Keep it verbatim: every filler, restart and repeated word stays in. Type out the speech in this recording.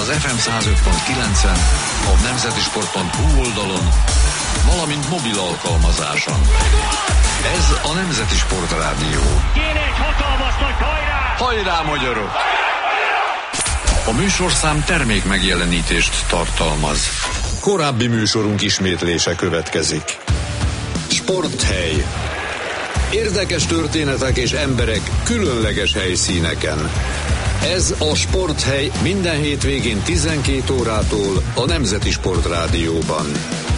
az ef em száz öt pont kilencen, a nemzeti sport pont hu oldalon, valamint mobil alkalmazáson. Ez a Nemzeti Sport Rádió. Kéne egy hatalmas nagy hajrá! Hajrá, magyarok! A műsorszám termék megjelenítést tartalmaz. Korábbi műsorunk ismétlése következik. Sporthely. Érdekes történetek és emberek különleges helyszíneken. Ez a Sporthely minden hétvégén tizenkét órától a Nemzeti Sport Rádióban.